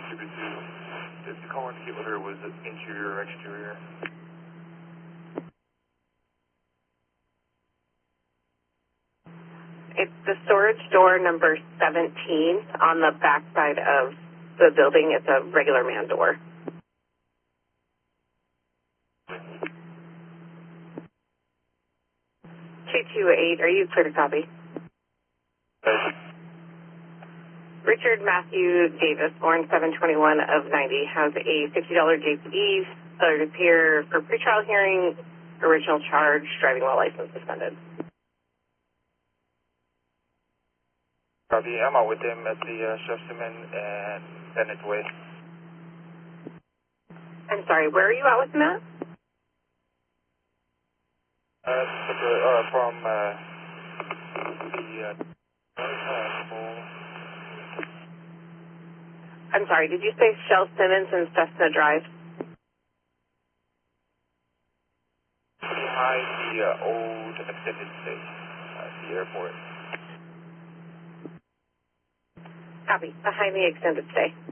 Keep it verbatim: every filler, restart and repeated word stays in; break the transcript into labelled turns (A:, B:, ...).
A: Super two. Did the call indicate whether it was interior or exterior?
B: It's the storage door number seventeen on the back side of the building. It's a regular man door. two two eight, are you clear to copy?
A: Yes.
B: Richard Matthew Davis, born seven twenty-one of ninety, has a fifty dollar J P E, failure to appear for pretrial hearing, original charge, driving while license suspended.
A: Copy. I'm out with him at the uh, Sheffield and Bennett Way.
B: I'm sorry, where are you at with him at?
A: Uh, uh, from uh, the uh,
B: I'm sorry, did you say Shell Simmons and Cessna Drive?
A: behind the uh, old extended stay at the airport.
B: Copy, behind the extended stay.